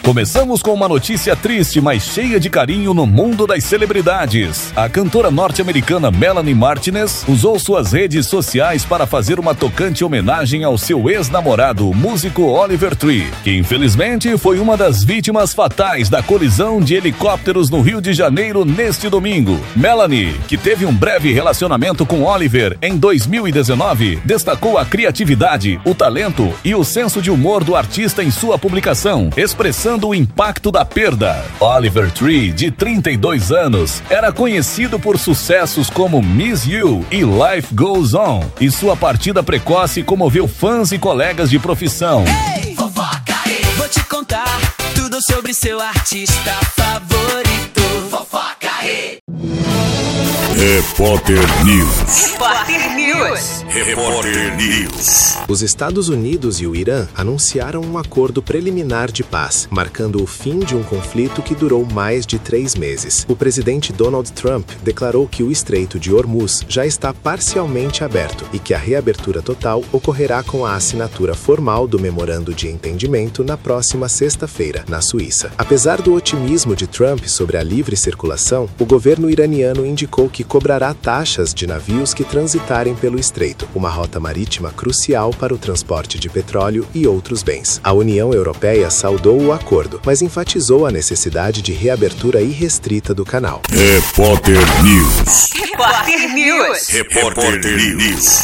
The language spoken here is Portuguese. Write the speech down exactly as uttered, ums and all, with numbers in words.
Começamos com uma notícia triste, mas cheia de carinho no mundo das celebridades. A cantora norte-americana Melanie Martinez usou suas redes sociais para fazer uma tocante homenagem ao seu ex-namorado, o músico Oliver Tree, que infelizmente foi uma das vítimas fatais da colisão de helicópteros no Rio de Janeiro neste domingo. Melanie, que teve um breve relacionamento com Oliver em dois mil e dezenove, destacou a criatividade, o talento e o senso de humor do artista em sua publicação, expressando o impacto da perda. Oliver Tree, de trinta e dois anos, era conhecido por sucessos como Miss You e Life Goes On, e sua partida precoce comoveu fãs e colegas de profissão. Ei, fofoca aí, vou te contar tudo sobre seu artista favorito. Fofoca aí. Repórter News. Repórter News. Repórter News. Os Estados Unidos e o Irã anunciaram um acordo preliminar de paz, marcando o fim de um conflito que durou mais de três meses. O presidente Donald Trump declarou que o Estreito de Hormuz já está parcialmente aberto e que a reabertura total ocorrerá com a assinatura formal do memorando de entendimento na próxima sexta-feira, na Suíça. Apesar do otimismo de Trump sobre a livre circulação, o governo iraniano indicou que cobrará taxas de navios que transitarem pelo estreito, uma rota marítima crucial para o transporte de petróleo e outros bens. A União Europeia saudou o acordo, mas enfatizou a necessidade de reabertura irrestrita do canal. Repórter News. Repórter News. Repórter News.